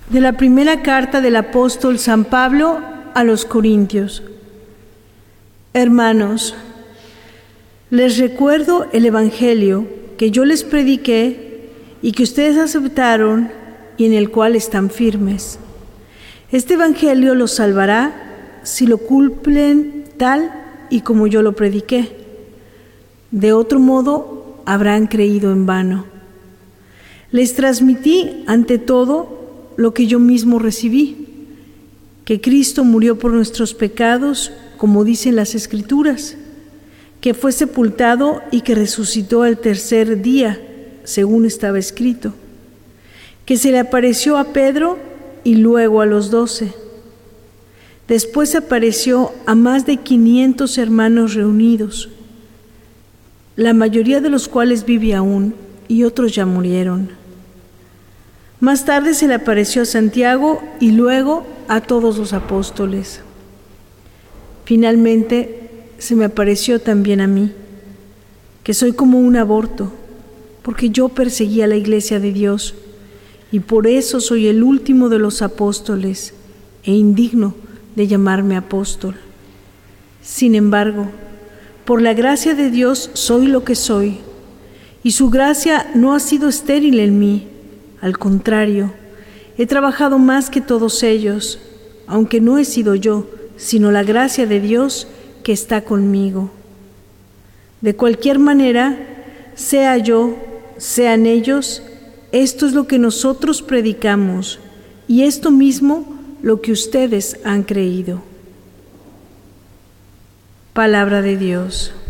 De la primera carta del apóstol San Pablo a los Corintios. Hermanos, les recuerdo el Evangelio que yo les prediqué y que ustedes aceptaron y en el cual están firmes. Este Evangelio los salvará si lo cumplen tal y como yo lo prediqué. De otro modo, habrán creído en vano. Les transmití ante todo lo que yo mismo recibí, que Cristo murió por nuestros pecados, como dicen las Escrituras, que fue sepultado y que resucitó al tercer día, según estaba escrito, que se le apareció a Pedro y luego a los 12. Después se apareció a más de 500 hermanos reunidos, la mayoría de los cuales vive aún y otros ya murieron. Más tarde se le apareció a Santiago y luego a todos los apóstoles. Finalmente se me apareció también a mí, que soy como un aborto, porque yo perseguí a la iglesia de Dios y por eso soy el último de los apóstoles e indigno de llamarme apóstol. Sin embargo, por la gracia de Dios soy lo que soy, y su gracia no ha sido estéril en mí. Al contrario, he trabajado más que todos ellos, aunque no he sido yo, sino la gracia de Dios que está conmigo. De cualquier manera, sea yo, sean ellos, esto es lo que nosotros predicamos, y esto mismo lo que ustedes han creído. Palabra de Dios.